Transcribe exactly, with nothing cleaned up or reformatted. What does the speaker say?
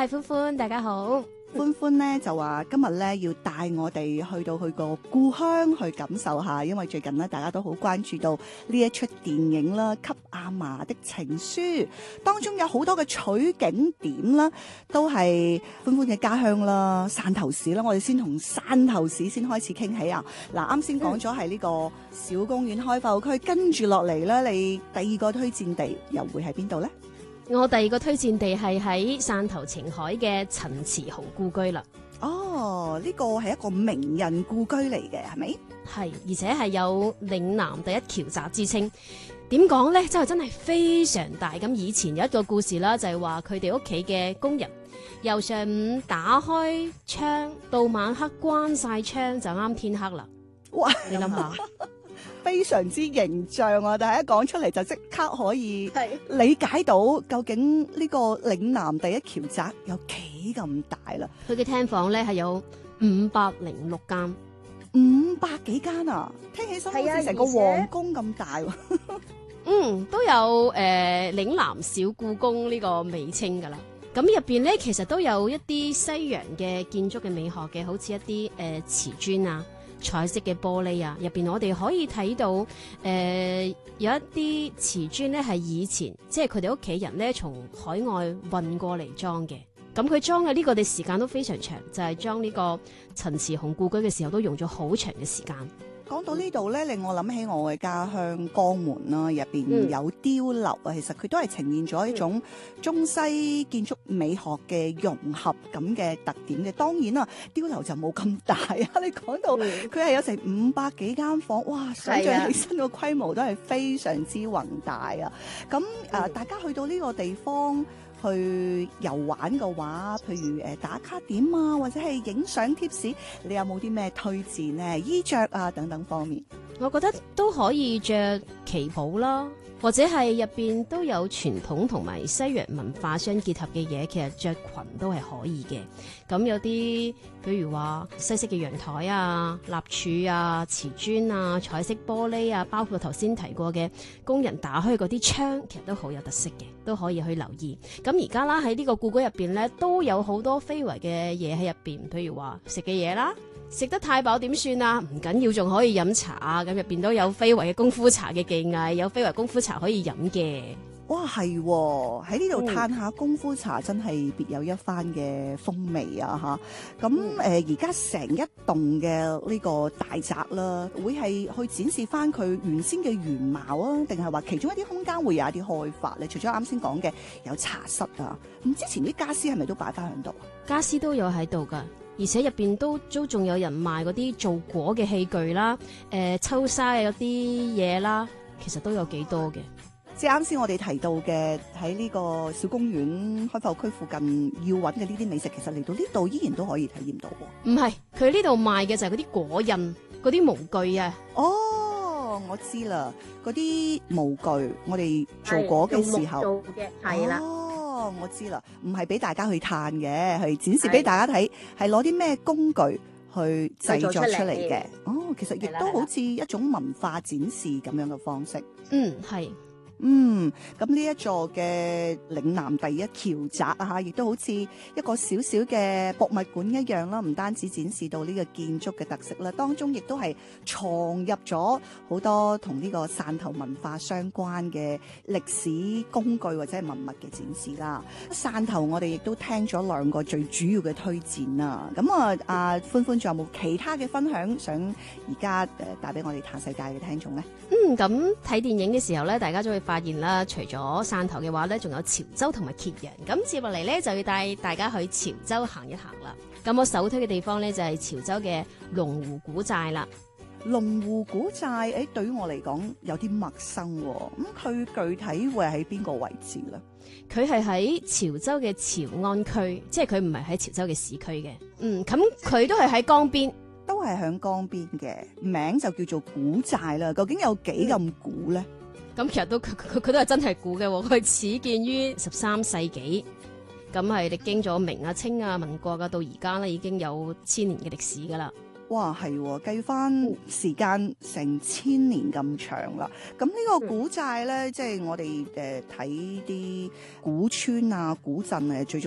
係歡歡，大家好。 歡歡咧就話今日咧要帶我哋去到佢個故鄉去感受下，因為最近咧大家都好關注到呢一出電影啦，《給阿嫲的情書》當中有好多嘅取景點啦，都係歡歡嘅家鄉啦，汕頭市啦。我哋先從汕頭市先開始傾起啊。嗱，啱先講咗係呢個小公園開埠區，跟住落嚟咧，你第二個推薦地又會喺邊度咧？ 我第二個推薦地係喺汕頭前海嘅陳慈豪故居啦。 哦，呢個係一個名人故居嚟嘅，係咪？ 係，而且係有嶺南第一橋宅之稱。點講呢？真係真係非常大。咁以前有一個故事啦，就係話佢哋屋企嘅工人由上午打開窗到晚黑關晒窗就啱天黑啦。 哇！ 你諗下。 非常之形象啊！但係一講出嚟就即刻可以理解到究竟呢個嶺南第一橋宅有幾咁大啦。 佢嘅廳房咧係有五百零六間， 五百幾間啊！聽起身好似成個皇宮咁大喎。 嗯，都有誒嶺、呃、南小故宮呢個美稱噶啦。咁入邊咧其實都有一啲西洋嘅建築嘅美學嘅，好似一啲誒、呃、瓷磚啊。彩色嘅玻璃啊，入邊我哋可以睇到，誒、呃、有一啲瓷磚咧係以前即係佢哋屋企人咧從海外運過嚟裝嘅。咁佢裝嘅呢個嘅時間都非常長，就係裝呢個陳慈豪故居嘅時候都用咗好長嘅時間。 講到呢度咧，令我諗起我嘅家鄉江門啦，入邊有碉樓啊，其實佢都係呈現咗一種中西建築美學嘅融合咁嘅特點嘅。當然啦，碉樓就冇咁大啊。你講到佢係有成五百幾間房，哇！想像起身個規模都係非常之宏大啊。咁誒、呃，大家去到呢個地方去遊玩嘅話，譬如誒打卡點啊，或者係影相貼士，你有冇啲咩推薦呢？衣着啊等等方面， 我覺得都可以着旗袍啦，或者係入邊都有傳統同埋西洋文化相結合嘅嘢，其實着裙都係可以嘅。咁有啲譬如話西式嘅陽台啊、立柱啊、瓷磚啊、彩色玻璃啊，包括頭先提過嘅工人打開嗰啲窗，其實都好有特色嘅，都可以去留意。咁而家啦喺呢個故居入邊咧，都有好多非遺嘅嘢喺入邊，譬如話食嘅嘢啦。食得太飽點算啊？唔緊要，仲可以飲茶啊！咁入邊都有非遺嘅功夫茶嘅技藝，有非遺功夫茶可以飲嘅。 哇，係喎，喺呢度嘆下功夫茶，真係別有一番嘅風味啊！嚇，咁誒而家成一棟嘅呢個大宅啦，會係去展示翻佢原先嘅原貌啊，定係話其中一啲空間會有一啲開發咧？除咗啱先講嘅有茶室啊，咁之前啲家私係咪都擺翻喺度？家私都有喺度㗎。而且入邊都都仲有人賣嗰啲做果嘅器具啦，誒、呃、抽沙嘅嗰啲嘢啦，其實都有幾多嘅。 即係啱先我哋提到嘅喺呢個小公園開埠區附近要揾嘅呢啲美食，其實嚟到呢度依然都可以體驗到喎。 唔係，佢呢度賣嘅就係嗰啲果印、嗰啲模具啊。 哦，我知啦，嗰啲模具我哋做果嘅時候做嘅係啦。 哦，我知啦，唔係俾大家去嘆嘅，係展示俾大家睇，係攞啲咩工具去製作出嚟嘅。哦，其實亦都好似一種文化展示咁樣嘅方式。 嗯，係。 嗯，咁呢一座嘅嶺南第一橋宅啊，亦都好似一個小小嘅博物館一樣啦，唔單止展示到呢個建築嘅特色啦，當中亦都係藏入咗好多同呢個汕頭文化相關嘅歷史工具或者係文物嘅展示啦。汕頭我哋亦都聽咗兩個最主要嘅推薦啦，咁啊，阿歡歡仲有冇其他嘅分享想而家誒帶俾我哋嘆世界嘅聽眾呢？ 嗯，咁睇電影嘅時候咧，大家都會發現啦，除咗汕頭嘅話咧，仲有潮州同埋揭陽。咁接落嚟咧，就要帶大家去潮州行一行啦。咁我首推嘅地方咧，就係潮州嘅龍湖古寨啦。 龍湖古寨，誒，對於我嚟講有啲陌生喎。咁佢具體會喺邊個位置咧？ 佢係喺潮州嘅潮安區，即係佢唔係喺潮州嘅市區嘅。嗯，咁佢都係喺江邊。 都係喺江邊嘅，名就叫做古寨啦。究竟有幾咁古咧？ 咁、嗯、其實都佢佢佢都係真係古嘅，佢始建於十三世紀，咁係歷經咗明啊、清啊、民國啊，到而家咧已經有千年嘅歷史噶啦。 哇，係計翻時間成千年咁長啦。咁呢個古寨咧，即係我哋誒睇啲古村啊、古鎮誒最